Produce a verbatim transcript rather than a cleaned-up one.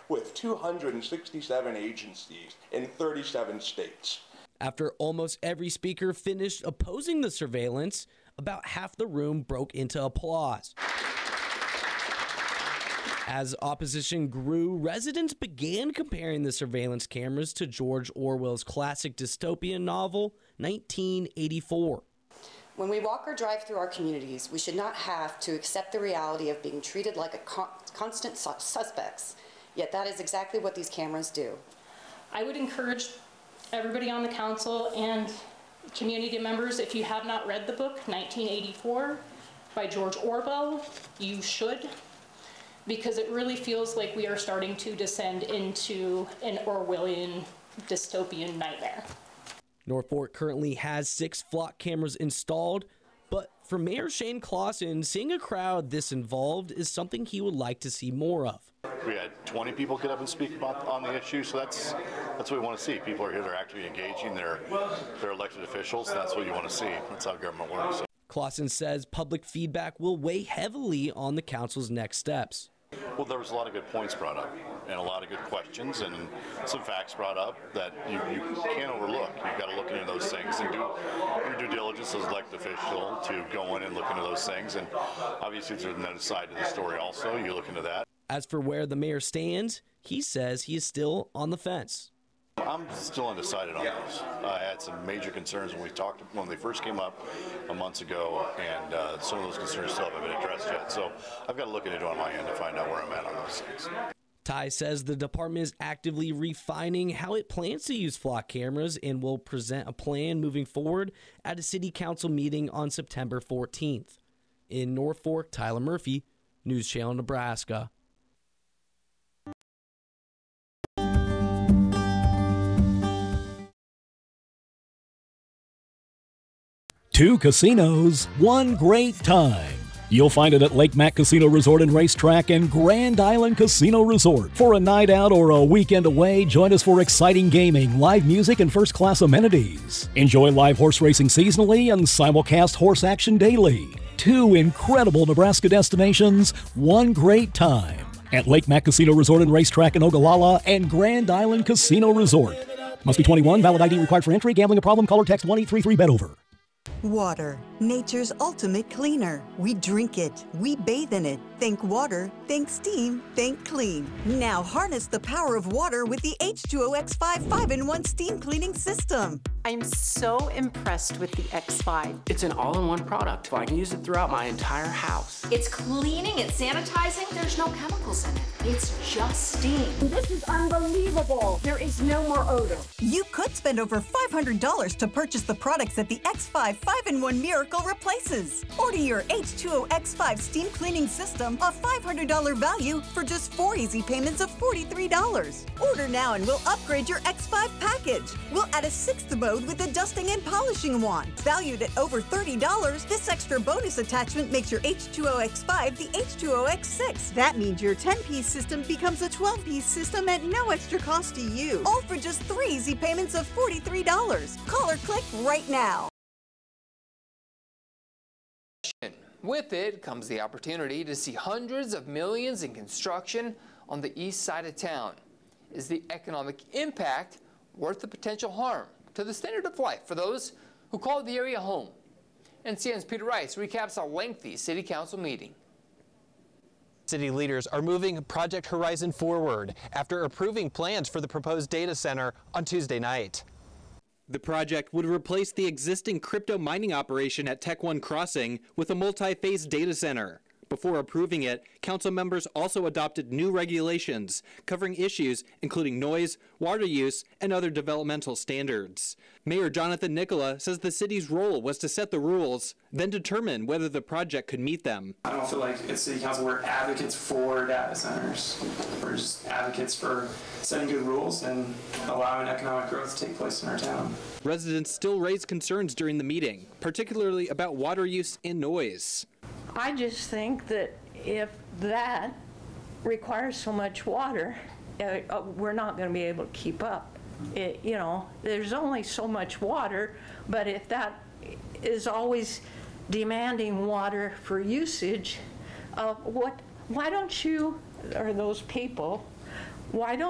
with two hundred sixty-seven agencies in thirty-seven states. After almost every speaker finished opposing the surveillance, about half the room broke into applause. As opposition grew, residents began comparing the surveillance cameras to George Orwell's classic dystopian novel, nineteen eighty-four. When we walk or drive through our communities, we should not have to accept the reality of being treated like a con- constant su- suspects. Yet that is exactly what these cameras do. I would encourage everybody on the council and community members, if you have not read the book, nineteen eighty-four, by George Orwell, you should, because it really feels like we are starting to descend into an Orwellian dystopian nightmare. North Fork currently has six flock cameras installed, but for Mayor Shane Clausen, seeing a crowd this involved is something he would like to see more of. We had twenty people get up and speak about on the issue, so that's that's what we want to see. People are here, they're actually engaging, they're, they're elected officials, and that's what you want to see. That's how government works. Clausen says public feedback will weigh heavily on the council's next steps. Well, there was a lot of good points brought up and a lot of good questions and some facts brought up that you, you can't overlook. You've got to look into those things and do your due diligence as elected official to go in and look into those things. And obviously there's another side to the story also. You look into that. As for where the mayor stands, he says he is still on the fence. I'm still undecided on this. I had some major concerns when we talked when they first came up a months ago, and uh, some of those concerns still haven't been addressed yet. So I've got to look into it on my end to find out where I'm at on those things. Ty says the department is actively refining how it plans to use flock cameras and will present a plan moving forward at a city council meeting on September fourteenth. In North Fork, Tyler Murphy, News Channel Nebraska. Two casinos, one great time. You'll find it at Lake Mac Casino Resort and Racetrack and Grand Island Casino Resort. For a night out or a weekend away, join us for exciting gaming, live music, and first-class amenities. Enjoy live horse racing seasonally and simulcast horse action daily. Two incredible Nebraska destinations, one great time. At Lake Mac Casino Resort and Racetrack in Ogallala and Grand Island Casino Resort. Must be twenty-one, valid I D required for entry. Gambling a problem? Call or text one eight three three bet over. Water, nature's ultimate cleaner. We drink it, we bathe in it. Think water, think steam, think clean. Now harness the power of water with the H two O X five five in one steam cleaning system. I'm so impressed with the X five. It's an all-in-one product. I can use it throughout my entire house. It's cleaning, it's sanitizing, there's no chemicals in it. It's just steam. This is unbelievable. There is no more odor. You could spend over five hundred dollars to purchase the products that the X five five in one Miracle replaces. Order your H two O X five steam cleaning system, a five hundred dollars value, for just four easy payments of forty-three dollars. Order now and we'll upgrade your X five package. We'll add a sixth mode with a dusting and polishing wand. Valued at over thirty dollars, this extra bonus attachment makes your H two O X five the H two O X six. That means your ten-piece system becomes a twelve-piece system at no extra cost to you. All for just three easy payments of forty-three dollars. Call or click right now. With it comes the opportunity to see hundreds of millions in construction on the east side of town. Is the economic impact worth the potential harm to the standard of life for those who call the area home? N C N's Peter Rice recaps a lengthy city council meeting. City leaders are moving Project Horizon forward after approving plans for the proposed data center on Tuesday night. The project would replace the existing crypto mining operation at Tech One Crossing with a multi-phase data center. Before approving it, council members also adopted new regulations covering issues including noise, water use, and other developmental standards. Mayor Jonathan Nicola says the city's role was to set the rules, then determine whether the project could meet them. I don't feel like at City Council we're advocates for data centers. We're just advocates for setting good rules and allowing economic growth to take place in our town. Residents still raised concerns during the meeting, particularly about water use and noise. I just think that if that requires so much water, uh, uh, we're not going to be able to keep up. It, you know, there's only so much water, but if that is always demanding water for usage, uh, what? Why don't you, or those people, why don't